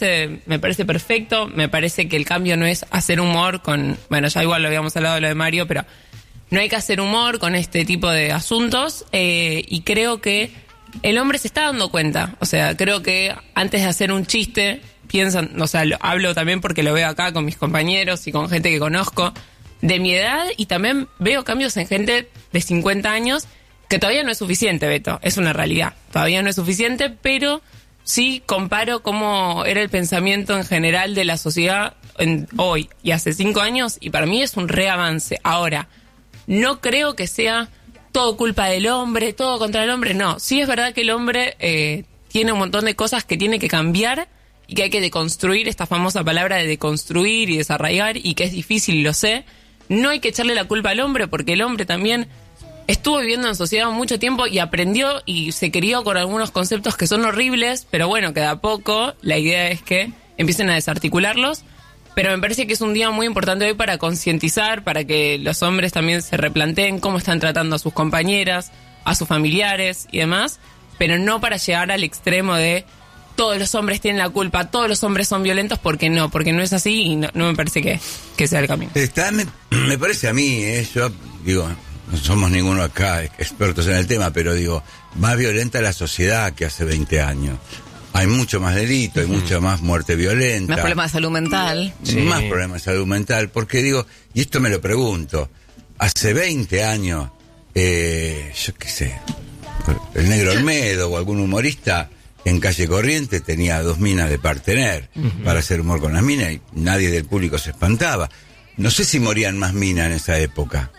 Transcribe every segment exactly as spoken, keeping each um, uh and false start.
parece, me parece perfecto, me parece que el cambio no es hacer humor con, bueno, ya igual lo habíamos hablado de lo de Mario, pero no hay que hacer humor con este tipo de asuntos, eh, y creo que el hombre se está dando cuenta, o sea, creo que antes de hacer un chiste, piensan, o sea, lo, hablo también porque lo veo acá con mis compañeros y con gente que conozco de mi edad, y también veo cambios en gente de cincuenta años, que todavía no es suficiente, Beto, es una realidad, todavía no es suficiente, pero sí comparo cómo era el pensamiento en general de la sociedad en, hoy y hace cinco años, y para mí es un reavance. Ahora, no creo que sea todo culpa del hombre, todo contra el hombre, no. Sí es verdad que el hombre eh, tiene un montón de cosas que tiene que cambiar y que hay que deconstruir, esta famosa palabra de deconstruir y desarraigar, y que es difícil, lo sé. No hay que echarle la culpa al hombre, porque el hombre también estuvo viviendo en sociedad mucho tiempo y aprendió y se crió con algunos conceptos que son horribles, pero bueno, que de a poco la idea es que empiecen a desarticularlos. Pero me parece que es un día muy importante hoy para concientizar, para que los hombres también se replanteen cómo están tratando a sus compañeras, a sus familiares y demás, pero no para llegar al extremo de todos los hombres tienen la culpa, todos los hombres son violentos, porque no, porque no es así, y no, no me parece que, que sea el camino. Está, me, me parece a mí, eh, yo digo, no somos ninguno acá expertos en el tema, pero digo, más violenta la sociedad que hace veinte años. Hay mucho más delito, hay uh-huh. mucha más muerte violenta. Más problemas de salud mental. Sí. Más problemas de salud mental, porque digo, y esto me lo pregunto, hace veinte años, eh, yo qué sé, el Negro Olmedo o algún humorista en Calle Corrientes tenía dos minas de partener uh-huh. para hacer humor con las minas, y nadie del público se espantaba. No sé si morían más minas en esa época.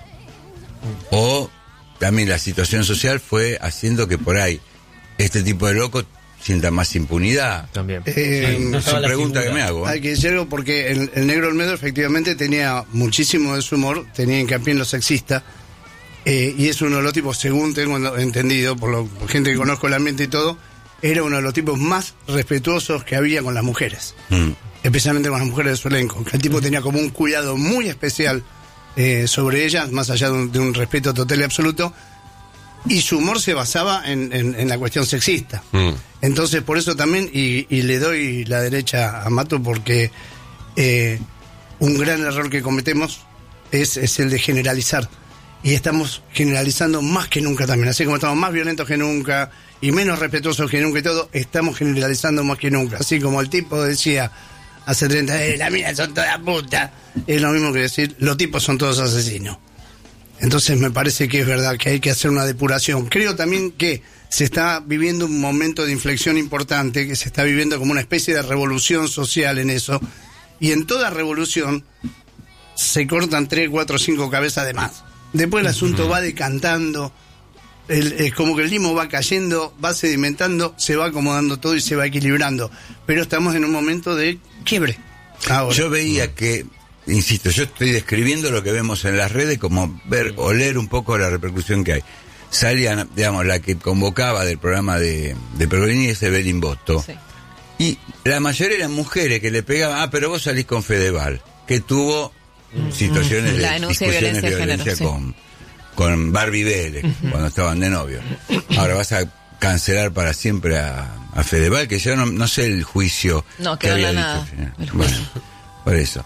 O también la situación social fue haciendo que por ahí este tipo de locos sientan más impunidad. También. Eh, sí, no es una pregunta figura. que me hago. ¿eh? Hay que decirlo porque el, el Negro Olmedo efectivamente tenía muchísimo de su humor, tenía hincapié en lo sexista, eh, y es uno de los tipos, según tengo entendido, por, lo, por gente que conozco el ambiente y todo, era uno de los tipos más respetuosos que había con las mujeres, mm. especialmente con las mujeres de su elenco. El tipo tenía como un cuidado muy especial eh, sobre ellas, más allá de un, de un respeto total y absoluto, y su humor se basaba en, en, en la cuestión sexista. Mm. Entonces, por eso también, y, y le doy la derecha a Mato, porque eh, un gran error que cometemos es, es el de generalizar. Y estamos generalizando más que nunca también. Así como estamos más violentos que nunca y menos respetuosos que nunca y todo, estamos generalizando más que nunca. Así como el tipo decía hace treinta años, eh, las minas son todas putas, es lo mismo que decir, los tipos son todos asesinos. Entonces me parece que es verdad que hay que hacer una depuración. Creo también que se está viviendo un momento de inflexión importante, que se está viviendo como una especie de revolución social en eso, y en toda revolución se cortan tres, cuatro, cinco cabezas de más. Después el asunto va decantando, el, es como que el limo va cayendo, va sedimentando, se va acomodando todo y se va equilibrando. Pero estamos en un momento de quiebre. Ahora. Yo veía que, insisto, yo estoy describiendo lo que vemos en las redes, como ver o leer un poco la repercusión que hay. Salían, digamos, la que convocaba del programa de, de Pergolini es Evelyn Bosto. Sí. Y la mayoría eran mujeres que le pegaban, ah, pero vos salís con Fedeval, que tuvo situaciones la de discusiones de violencia, violencia género, con, sí. con Barbie Vélez, uh-huh. cuando estaban de novio. Ahora vas a cancelar para siempre a, a Fedeval, que yo no, no sé el juicio no, que había nada, dicho. Bueno, por eso.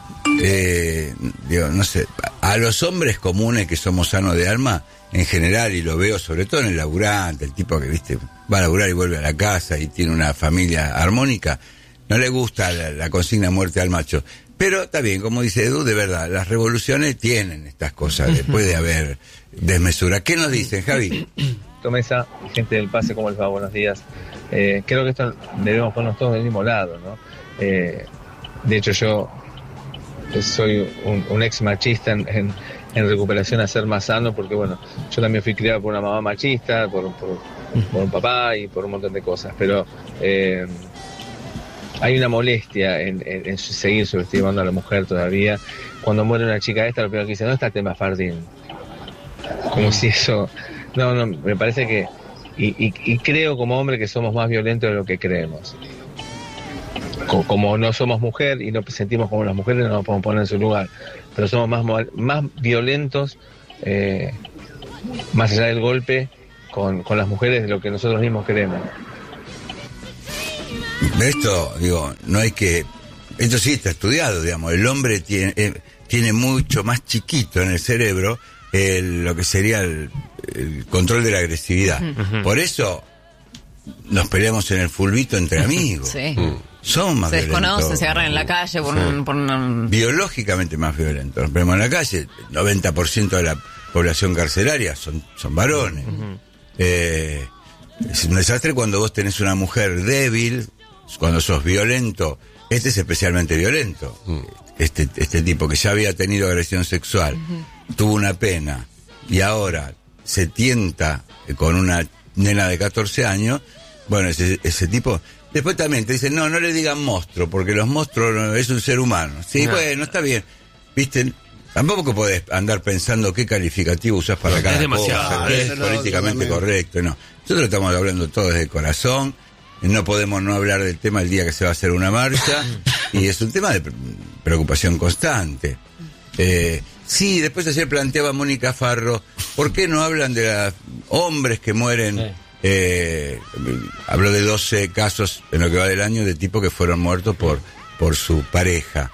Eh, digo, no sé, a los hombres comunes que somos sanos de alma, en general, y lo veo sobre todo en el laburante, el tipo que, viste, va a laburar y vuelve a la casa y tiene una familia armónica, no le gusta la, la consigna muerte al macho. Pero está bien, como dice Edu, de verdad, las revoluciones tienen estas cosas, después de haber desmesura. ¿Qué nos dicen, Javi? Tomesa, gente del Pase, ¿cómo les va? Buenos días. Eh, creo que esto debemos ponernos todos del mismo lado, ¿no? Eh, de hecho, yo soy un, un ex machista en, en, en recuperación a ser más sano, porque, bueno, yo también fui criado por una mamá machista, por, por, por un papá y por un montón de cosas, pero... Eh, hay una molestia en, en, en seguir subestimando a la mujer todavía. Cuando muere una chica esta, lo primero que dice, ¿dónde está el tema Fardín? Como si eso... No, no, me parece que... Y, y, y creo como hombre que somos más violentos de lo que creemos. Como, como no somos mujer y no sentimos como las mujeres, no nos podemos poner en su lugar. Pero somos más, más violentos, eh, más allá del golpe, con, con las mujeres de lo que nosotros mismos queremos. esto, digo, no hay que... Esto sí está estudiado, digamos. El hombre tiene, eh, tiene mucho más chiquito en el cerebro el, lo que sería el, el control de la agresividad. Uh-huh. Por eso nos peleamos en el fulbito entre amigos. Sí. Son más se violentos. Se desconocen, se agarran en la calle por, sí. un, por una... Biológicamente más violentos. Nos peleamos en la calle. noventa por ciento de la población carcelaria son, son varones. Uh-huh. Eh, es un desastre cuando vos tenés una mujer débil, cuando sos violento. Este es especialmente violento. Mm. Este este tipo que ya había tenido agresión sexual, uh-huh. tuvo una pena y ahora se tienta con una nena de catorce años. Bueno, ese, ese tipo... Después también te dicen, no, no le digan monstruo, porque los monstruos no, es un ser humano. Sí, no. Bueno, está bien. ¿Viste? Tampoco podés andar pensando qué calificativo usás para cada es demasiado, cosa. Es, es políticamente correcto, no. Nosotros estamos hablando todo desde el corazón. No podemos no hablar del tema el día que se va a hacer una marcha. Y es un tema de preocupación constante. Eh, sí, después ayer planteaba Mónica Farro, ¿por qué no hablan de los hombres que mueren? Sí. Eh, habló de doce casos en lo que va del año de tipos que fueron muertos por, por su pareja.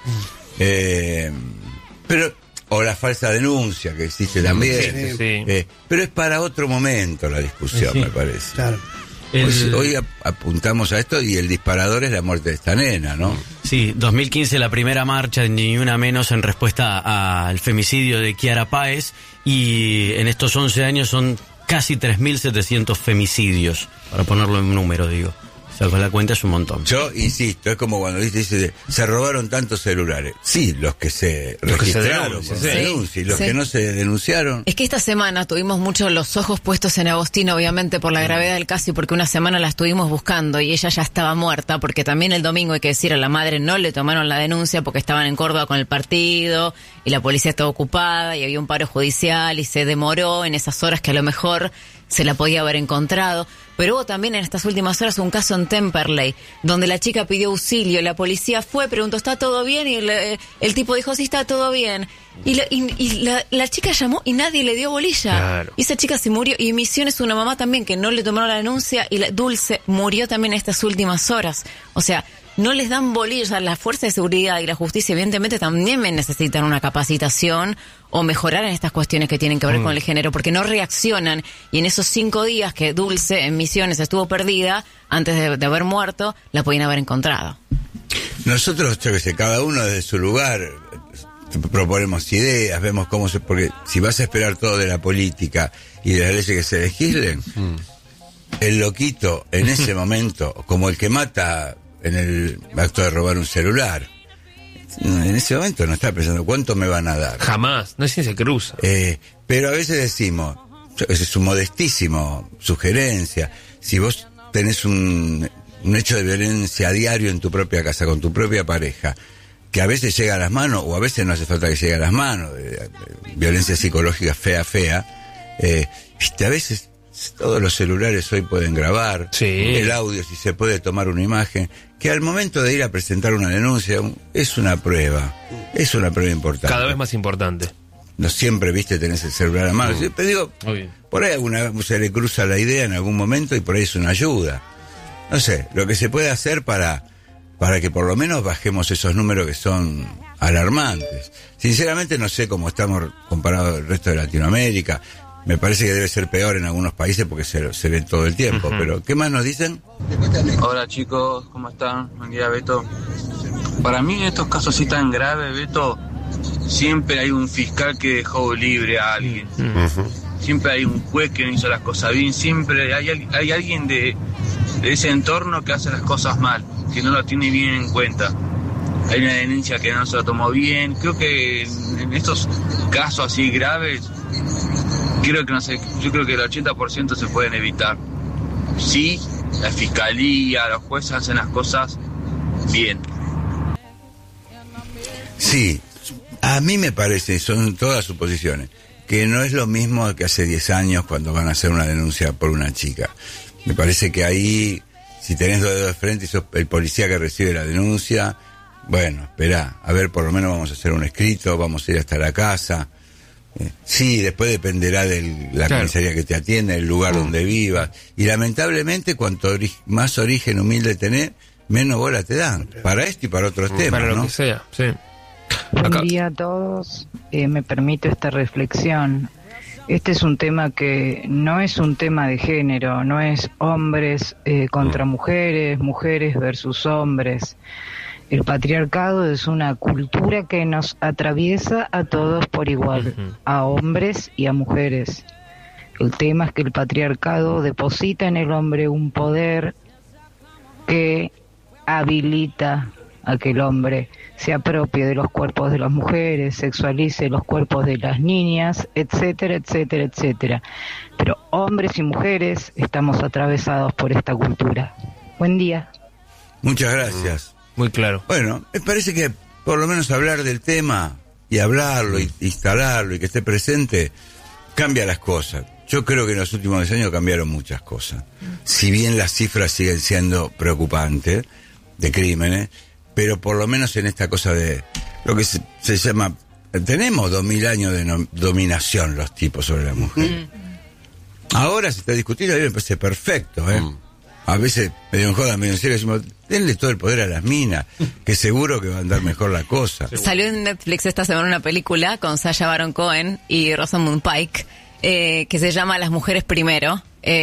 Eh, pero, o la falsa denuncia que existe también. Sí, sí. Eh, pero es para otro momento la discusión, sí, me parece. Claro. El... Hoy apuntamos a esto y el disparador es la muerte de esta nena, ¿no? Sí, dos mil quince la primera marcha, ni una menos, en respuesta al femicidio de Kiara Páez, y en estos once años son casi tres mil setecientos femicidios, para ponerlo en número, digo. O sea, con la cuenta es un montón. Yo insisto, es como cuando dice, dice se robaron tantos celulares. Sí, los que se los registraron, que se sí, denuncia, y los sí. que no se denunciaron. Es que esta semana tuvimos mucho los ojos puestos en Agostina, obviamente por la gravedad del caso y porque una semana la estuvimos buscando y ella ya estaba muerta, porque también el domingo, hay que decir, a la madre no le tomaron la denuncia porque estaban en Córdoba con el partido y la policía estaba ocupada y había un paro judicial y se demoró en esas horas que a lo mejor se la podía haber encontrado. Pero hubo también en estas últimas horas un caso en Temperley, donde la chica pidió auxilio, la policía fue, preguntó, ¿está todo bien? Y el, el tipo dijo, sí, está todo bien. Y, la, y, y la, la chica llamó y nadie le dio bolilla. Claro. Y esa chica se murió. Y Misiones, una mamá también que no le tomaron la denuncia, y la Dulce murió también en estas últimas horas. O sea, no les dan bolilla. O sea, la fuerza de seguridad y la justicia evidentemente también necesitan una capacitación o mejorar en estas cuestiones que tienen que ver mm. con el género, porque no reaccionan, y en esos cinco días que Dulce en Misiones estuvo perdida, antes de, de haber muerto, la podían haber encontrado. Nosotros, yo que sé, cada uno desde su lugar proponemos ideas, vemos cómo se... Porque si vas a esperar todo de la política y de las leyes que se legislen, mm. el loquito en ese momento, como el que mata en el acto de robar un celular, en ese momento no está pensando cuánto me van a dar. Jamás, no es si se cruza. Eh, pero a veces decimos, esa es su modestísimo sugerencia, si vos tenés un, un hecho de violencia a diario en tu propia casa, con tu propia pareja, que a veces llega a las manos, o a veces no hace falta que llegue a las manos, de, de, de violencia psicológica fea, fea, eh, viste, a veces todos los celulares hoy pueden grabar, sí. el audio, si se puede tomar una imagen, que al momento de ir a presentar una denuncia es una prueba, es una prueba importante. Cada vez más importante. No siempre, viste, tenés el celular a mano. Mm. Pero digo, Obvio. por ahí alguna se le cruza la idea en algún momento y por ahí es una ayuda. No sé, lo que se puede hacer para, para que por lo menos bajemos esos números que son alarmantes. Sinceramente no sé cómo estamos comparados al resto de Latinoamérica. Me parece que debe ser peor en algunos países porque se, se ve todo el tiempo. Uh-huh. Pero, ¿qué más nos dicen? Hola chicos, ¿cómo están? Buen día, Beto. Para mí en estos casos así tan graves, Beto, siempre hay un fiscal que dejó libre a alguien. Uh-huh. Siempre hay un juez que no hizo las cosas bien. Siempre hay, hay alguien de, de ese entorno que hace las cosas mal, que no lo tiene bien en cuenta. Hay una denuncia que no se lo tomó bien. Creo que en, en estos casos así graves, Creo que no sé, yo creo que el ochenta por ciento se pueden evitar. Sí, la fiscalía, los jueces hacen las cosas bien. Sí, a mí me parece, son todas suposiciones, que no es lo mismo que hace diez años cuando van a hacer una denuncia por una chica. Me parece que ahí, si tenés dos dedos de frente y sos el policía que recibe la denuncia, bueno, esperá, a ver, por lo menos vamos a hacer un escrito, vamos a ir hasta la casa. Sí, después dependerá de la claro. comisaría que te atienda, el lugar mm. donde vivas. Y lamentablemente, cuanto ori- más origen humilde tenés, menos bola te dan. Para esto y para otros temas, Para lo ¿no? que sea, sí. Buen Acá- día a todos. Eh, me permito esta reflexión. Este es un tema que no es un tema de género, no es hombres eh, contra mujeres, mujeres versus hombres. El patriarcado es una cultura que nos atraviesa a todos por igual, Ujú. a hombres y a mujeres. El tema es que el patriarcado deposita en el hombre un poder que habilita a que el hombre se apropie de los cuerpos de las mujeres, sexualice los cuerpos de las niñas, etcétera, etcétera, etcétera. Pero hombres y mujeres estamos atravesados por esta cultura. Buen día. Muchas gracias. Muy claro. Bueno, me parece que por lo menos hablar del tema y hablarlo y instalarlo y que esté presente cambia las cosas. Yo creo que en los últimos diez años cambiaron muchas cosas. Si bien las cifras siguen siendo preocupantes de crímenes, pero por lo menos en esta cosa de lo que se, se llama... Tenemos dos mil años de no, dominación los tipos sobre la mujer. Mm. Ahora se está discutiendo, a mí me parece perfecto, ¿eh? Mm. A veces, medio en joda, medio en serio, decimos, denle todo el poder a las minas, que seguro que va a andar mejor la cosa. Salió en Netflix esta semana una película con Sacha Baron Cohen y Rosamund Pike, eh, que se llama Las mujeres primero,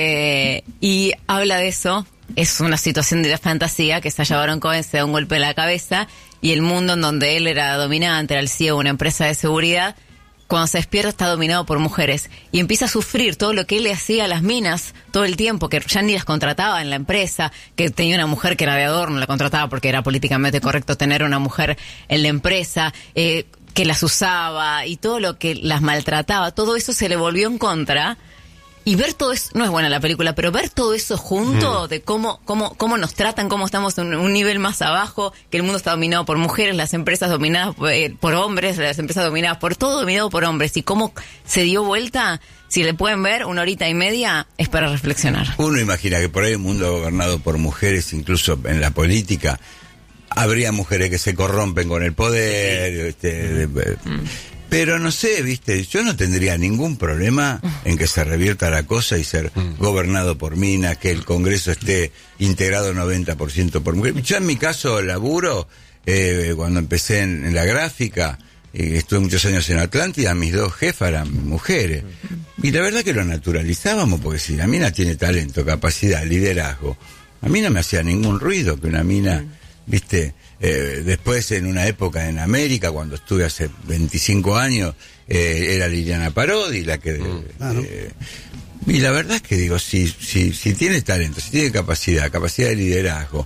eh, y habla de eso. Es una situación de la fantasía, que Sacha Baron Cohen se da un golpe en la cabeza y el mundo en donde él era dominante, era el C E O de una empresa de seguridad, cuando se despierta está dominado por mujeres y empieza a sufrir todo lo que él le hacía a las minas todo el tiempo, que ya ni las contrataba en la empresa, que tenía una mujer que era de adorno, la contrataba porque era políticamente correcto tener una mujer en la empresa, eh, que las usaba y todo lo que las maltrataba, todo eso se le volvió en contra. Y ver todo eso, no es buena la película, pero ver todo eso junto, mm. de cómo, cómo, cómo nos tratan, cómo estamos en un nivel más abajo, que el mundo está dominado por mujeres, las empresas dominadas por, eh, por hombres, las empresas dominadas por todo dominado por hombres, y cómo se dio vuelta, si le pueden ver una horita y media, es para reflexionar. Uno imagina que por ahí un mundo gobernado por mujeres, incluso en la política, habría mujeres que se corrompen con el poder, sí. este, mm. de, mm. Pero no sé, viste, yo no tendría ningún problema en que se revierta la cosa y ser mm. gobernado por minas, que el Congreso esté integrado noventa por ciento por mujeres. Yo en mi caso laburo, eh, cuando empecé en, en la gráfica, eh, estuve muchos años en Atlántida, mis dos jefas eran mujeres. Y la verdad que lo naturalizábamos, porque si la mina tiene talento, capacidad, liderazgo, a mí no me hacía ningún ruido que una mina, viste... Eh, después, en una época en América, cuando estuve hace veinticinco años, eh, era Liliana Parodi la que... Mm. Ah, ¿no? eh, y la verdad es que digo, si, si, si tiene talento, si tiene capacidad, capacidad de liderazgo,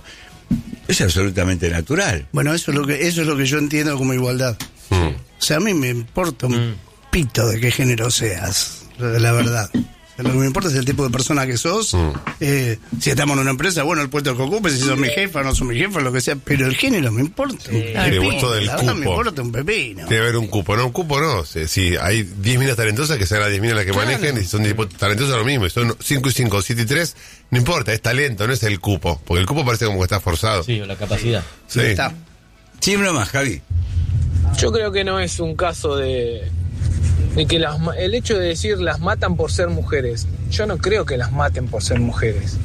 es absolutamente natural. Bueno, eso es lo que, eso es lo que yo entiendo como igualdad. Mm. O sea, a mí me importa un mm. pito de qué género seas, la verdad. Lo que me importa es el tipo de persona que sos. Mm. Eh, si estamos en una empresa, bueno, el puesto que ocupes, si sos mi jefa o no sos mi jefa, lo que sea. Pero el género me importa. Sí. El gusto del la cupo. Me importa un pepino. Debe haber un cupo. No, un cupo no. Si, si hay diez minas talentosas, que sean las diez minas las que claro. manejen. Y si son diez talentosas, lo mismo. Y son cinco y cinco, siete y tres, no importa. Es talento, no es el cupo. Porque el cupo parece como que está forzado. Sí, o la capacidad. Sí. Está. Sí, más, Javi. Yo creo que no es un caso de... de que las, el hecho de decir las matan por ser mujeres, yo no creo que las maten por ser mujeres.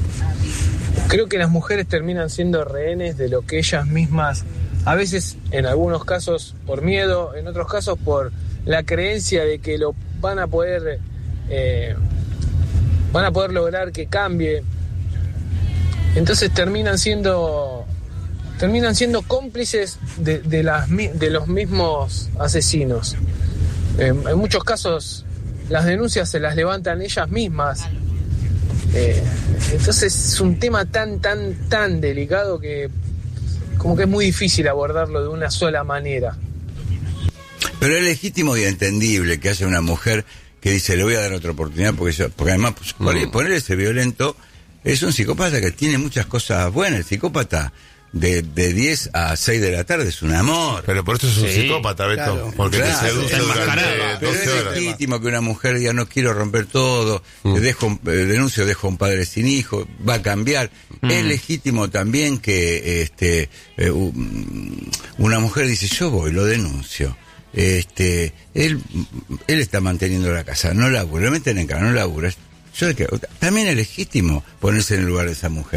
Creo que las mujeres terminan siendo rehenes de lo que ellas mismas, a veces en algunos casos por miedo, en otros casos por la creencia de que lo van a poder eh, van a poder lograr que cambie. Entonces terminan siendo terminan siendo cómplices de, de, las, de los mismos asesinos. Eh, en muchos casos las denuncias se las levantan ellas mismas. Eh, entonces es un tema tan, tan, tan delicado que como que es muy difícil abordarlo de una sola manera. Pero es legítimo y entendible que haya una mujer que dice, le voy a dar otra oportunidad, porque yo, porque además pues, mm. poner ese violento es un psicópata que tiene muchas cosas buenas. El psicópata De, de diez a seis de la tarde es un amor. Pero por eso es un sí, psicópata, Beto. Claro, porque claro, te seduce durante pero doce horas. Es legítimo que una mujer diga, no quiero romper todo, mm. dejo, eh, denuncio, dejo a un padre sin hijo, va a cambiar. Mm. Es legítimo también que este eh, una mujer dice, yo voy, lo denuncio. Este, él, él está manteniendo la casa, no labura, lo meten en casa, no labura. Yo, también es legítimo ponerse en el lugar de esa mujer.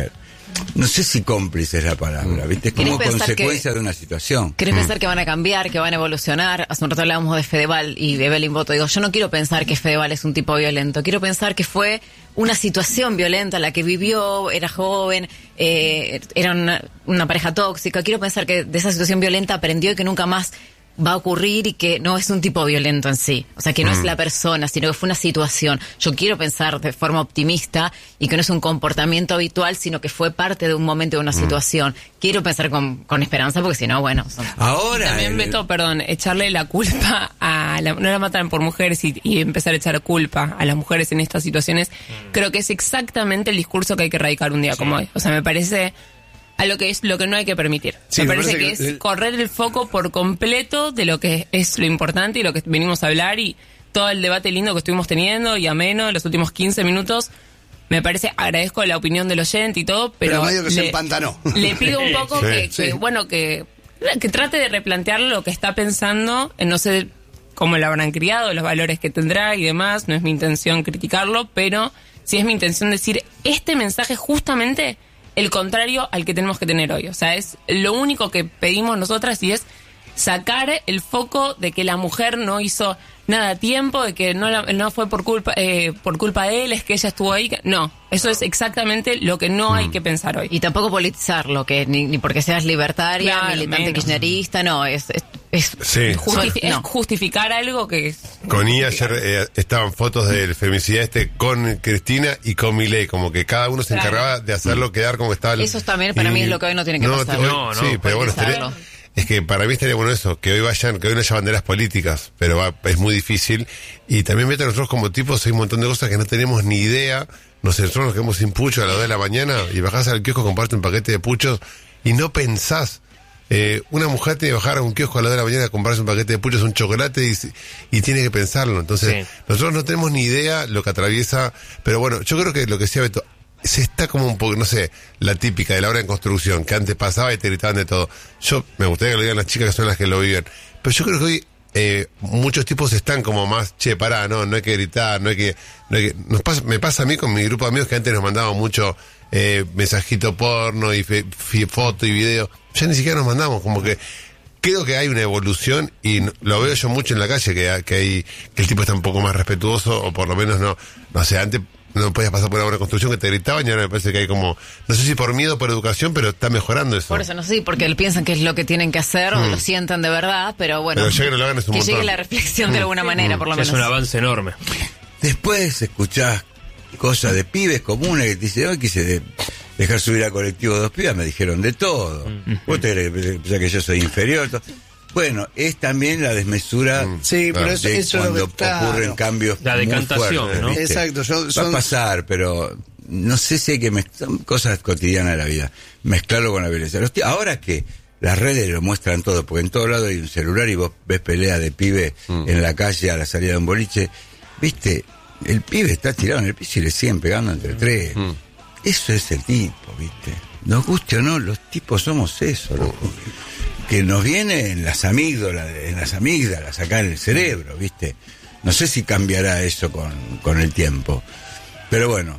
no sé si cómplice es la palabra, ¿viste? Es como consecuencia que, de una situación. ¿Querés mm. pensar que van a cambiar, que van a evolucionar? Hace un rato hablábamos de Fedeval y de Evelyn Boto. Digo, yo no quiero pensar que Fedeval es un tipo violento. Quiero pensar que fue una situación violenta la que vivió, era joven, eh, era una, una pareja tóxica. Quiero pensar que de esa situación violenta aprendió y que nunca más va a ocurrir y que no es un tipo violento en sí. O sea, que no mm. es la persona, sino que fue una situación. Yo quiero pensar de forma optimista y que no es un comportamiento habitual, sino que fue parte de un momento, de una mm. situación. Quiero pensar con, con esperanza, porque si no, bueno... Son... Ahora... También, el... Beto, perdón, echarle la culpa a... La, no la matan por mujeres y, y empezar a echar culpa a las mujeres en estas situaciones, mm. creo que es exactamente el discurso que hay que erradicar un día sí. como hoy. O sea, me parece... a lo que es lo que no hay que permitir. Sí, me parece, parece que, que es correr el foco por completo de lo que es lo importante y lo que venimos a hablar, y todo el debate lindo que estuvimos teniendo y ameno en los últimos quince minutos. Me parece, agradezco la opinión del oyente y todo, pero, pero medio que le, se empantanó. Le pido un poco sí, que, sí. que, bueno, que, que trate de replantear lo que está pensando, en no sé cómo lo habrán criado, los valores que tendrá y demás. No es mi intención criticarlo, pero sí es mi intención decir, este mensaje justamente... el contrario al que tenemos que tener hoy. O sea, es lo único que pedimos nosotras, y es sacar el foco de que la mujer no hizo nada a tiempo, de que no, la, no fue por culpa eh, por culpa de él, es que ella estuvo ahí. No, eso es exactamente lo que no mm. hay que pensar hoy. Y tampoco politizarlo, que ni, ni porque seas libertaria, claro, militante menos. kirchnerista, no, es... es Es, sí. justifi- no. es justificar algo que es... Con I ayer eh, estaban fotos del femicidio este con Cristina y con Milei, como que cada uno se claro. encargaba de hacerlo quedar como estaba. El, eso también para y, mí es lo que hoy no tiene que no, pasar. Hoy, no, no, sí, pero bueno, estaría, es que para mí estaría bueno eso, que hoy vayan, que hoy no haya banderas políticas, pero va, es muy difícil. Y también vete a nosotros como tipos, hay un montón de cosas que no tenemos ni idea. Nosotros nos quedamos sin pucho a las dos de la mañana y bajás al kiosco, comprarte un paquete de puchos y no pensás. Eh, una mujer tiene que bajar a un kiosco a las dos de la mañana a comprarse un paquete de puchos, un chocolate y, y tiene que pensarlo. Entonces, sí. nosotros no tenemos ni idea lo que atraviesa, pero bueno, yo creo que lo que decía Beto, se está como un poco, no sé, la típica de la obra en construcción, que antes pasaba y te gritaban de todo. Yo, me gustaría que lo digan las chicas que son las que lo viven, pero yo creo que hoy eh, muchos tipos están como más, che, pará, no, no hay que gritar, no hay que... No hay que nos pasa, me pasa a mí con mi grupo de amigos que antes nos mandaban mucho eh, mensajito porno y fe, fe, foto y video. Ya ni siquiera nos mandamos, como que creo que hay una evolución y lo veo yo mucho en la calle, que, que hay que el tipo está un poco más respetuoso, o por lo menos no, no sé, antes no podías pasar por una buena construcción que te gritaban y ahora me parece que hay como, no sé si por miedo o por educación, pero está mejorando eso. Por eso, no sé si porque piensan que es lo que tienen que hacer mm. o lo sientan de verdad, pero bueno, pero ya que, lo hagan es un que montón. llegue la reflexión de alguna manera, mm. por lo menos. Es un avance enorme. Después escuchás cosas de pibes comunes que te dicen, hoy quise de dejar subir al colectivo dos pibas, me dijeron de todo. Mm. ¿Vos te crees que, que yo soy inferior? Bueno, es también la desmesura mm, sí, pero eso, de eso cuando está, ocurren no. cambios la decantación, muy fuertes, ¿no? ¿viste? Exacto. Yo, son... Va a pasar, pero no sé si hay que mezclar, son cosas cotidianas de la vida, mezclarlo con la violencia. Los tíos, ahora que las redes lo muestran todo, porque en todo lado hay un celular y vos ves pelea de pibe mm. en la calle a la salida de un boliche, viste, el pibe está tirado en el piso y le siguen pegando entre tres. Mm. Eso es el tipo, viste. Nos guste o no, los tipos somos eso, loco. Que nos viene en las amígdalas, en las amígdalas, acá en el cerebro, ¿viste? No sé si cambiará eso con, con el tiempo. Pero bueno,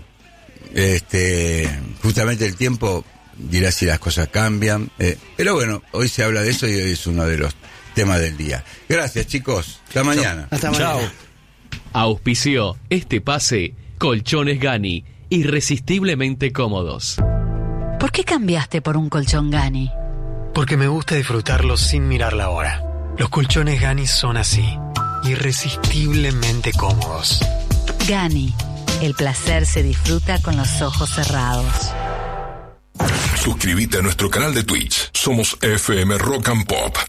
este, justamente el tiempo dirá si las cosas cambian. Eh, pero bueno, hoy se habla de eso y hoy es uno de los temas del día. Gracias, chicos. Hasta mañana. Hasta mañana. Chao. Auspició este pase Colchones Gani, irresistiblemente cómodos. ¿Por qué cambiaste por un colchón Gani? Porque me gusta disfrutarlo sin mirar la hora. Los colchones Gani son así, irresistiblemente cómodos. Gani, el placer se disfruta con los ojos cerrados. Suscríbete a nuestro canal de Twitch. Somos F M Rock and Pop.